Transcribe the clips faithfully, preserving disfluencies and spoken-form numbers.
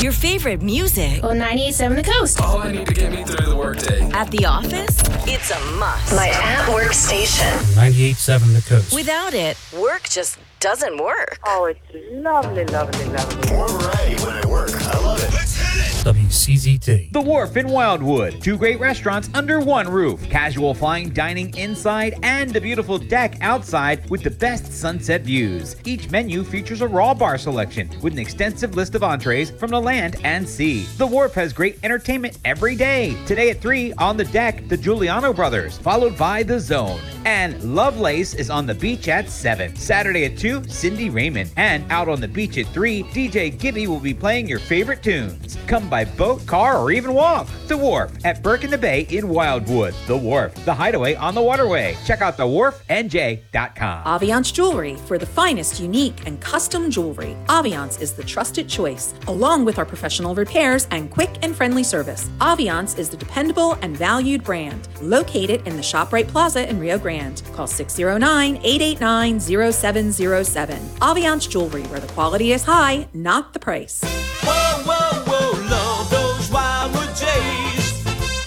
Your favorite music. On ninety-eight point seven The Coast. All I need to get me through the workday. At the office, it's a must. My at-work station. ninety-eight point seven The Coast. Without it, work just doesn't work. Oh, it's lovely, lovely, lovely. More variety when I work. I love it. Let's hit it. W C Z T. The Wharf in Wildwood. Two great restaurants under one roof. Casual fine dining inside and a beautiful deck outside with the best sunset views. Each menu features a raw bar selection with an extensive list of entrees from the land and sea. The Wharf has great entertainment every day. Today at three, on the deck, the Giuliano Brothers, followed by The Zone. And Lovelace is on the beach at seven. Saturday at two, Cindy Raymond. And out on the beach at three, D J Gibby will be playing your favorite tunes. Come by boat, car, or even walk. The Wharf at Burke in the Bay in Wildwood. The Wharf, the hideaway on the waterway. Check out the wharf n j dot com. Aviance Jewelry for the finest unique and custom jewelry. Aviance is the trusted choice, along with our professional repairs and quick and friendly service. Aviance is the dependable and valued brand, located in the ShopRite Plaza in Rio Grande. Call six oh nine, eight eight nine, oh seven oh seven. Aviance Jewelry, where the quality is high, not the price. Whoa, whoa, whoa, love those Wildwood Jays.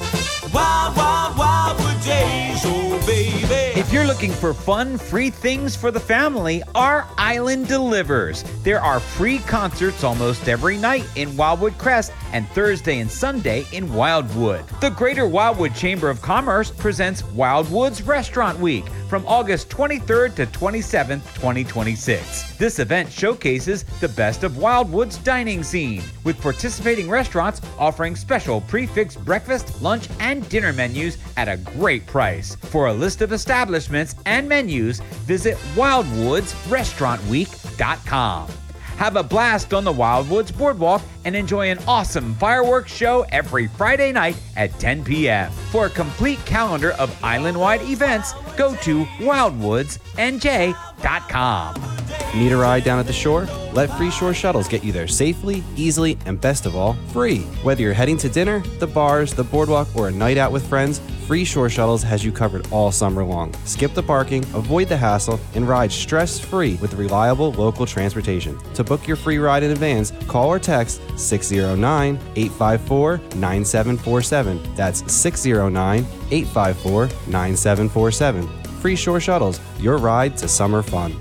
Wild, wild, Wildwood Jays, oh baby. If you're looking for fun, free things for the family, our island delivers. There are free concerts almost every night in Wildwood Crest and Thursday and Sunday in Wildwood. The Greater Wildwood Chamber of Commerce presents Wildwood's Restaurant Week from August twenty-third to twenty-seventh, twenty twenty-six. This event showcases the best of Wildwood's dining scene, with participating restaurants offering special prix-fixe breakfast, lunch, and dinner menus at a great price. For a list of establishments and menus, visit wildwoods restaurant week dot com. Have a blast on the Wildwoods Boardwalk and enjoy an awesome fireworks show every Friday night at ten p.m. For a complete calendar of island-wide events, go to wildwoods n j dot com. Need a ride down at the shore? Let Free Shore Shuttles get you there safely, easily, and best of all, free. Whether you're heading to dinner, the bars, the boardwalk, or a night out with friends, Free Shore Shuttles has you covered all summer long. Skip the parking, avoid the hassle, and ride stress-free with reliable local transportation. To book your free ride in advance, call or text six oh nine, eight five four, nine seven four seven. That's six oh nine, eight five four, nine seven four seven. Free Shore Shuttles, your ride to summer fun.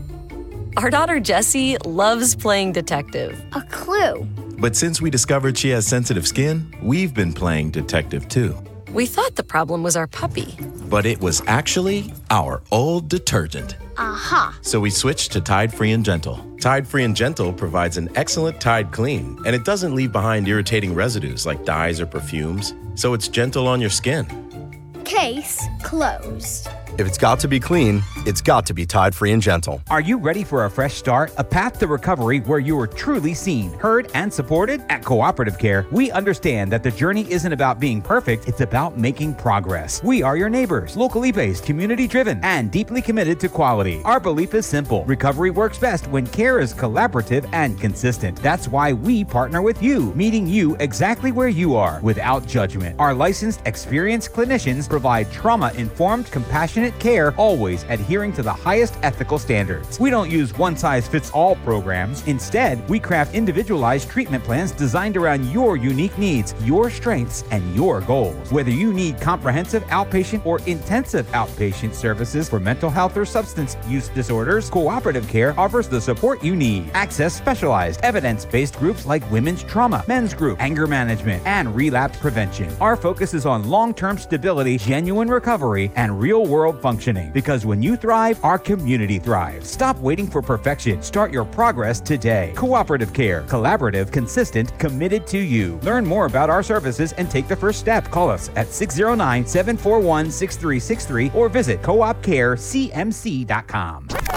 Our daughter Jessie loves playing detective. A clue. But since we discovered she has sensitive skin, we've been playing detective too. We thought the problem was our puppy. But it was actually our old detergent. Aha. So we switched to Tide Free and Gentle. Tide Free and Gentle provides an excellent Tide clean, and it doesn't leave behind irritating residues like dyes or perfumes, so it's gentle on your skin. Case closed. If it's got to be clean, it's got to be Tide Free and Gentle. Are you ready for a fresh start? A path to recovery where you are truly seen, heard, and supported? At Cooperative Care, we understand that the journey isn't about being perfect, it's about making progress. We are your neighbors, locally based, community-driven, and deeply committed to quality. Our belief is simple. Recovery works best when care is collaborative and consistent. That's why we partner with you, meeting you exactly where you are, without judgment. Our licensed, experienced clinicians provide trauma-informed, compassionate care, always adhering to the highest ethical standards. We don't use one-size-fits-all programs. Instead, we craft individualized treatment plans designed around your unique needs, your strengths, and your goals. Whether you need comprehensive outpatient or intensive outpatient services for mental health or substance use disorders, Cooperative Care offers the support you need. Access specialized, evidence-based groups like women's trauma, men's group, anger management, and relapse prevention. Our focus is on long-term stability, genuine recovery, and real-world functioning, because when you thrive, our community thrives. Stop waiting for perfection. Start your progress today. Cooperative Care. Collaborative, consistent, committed to you. Learn more about our services and take the first step. Call us at six oh nine, seven four one, six three six three or visit coop care c m c dot com.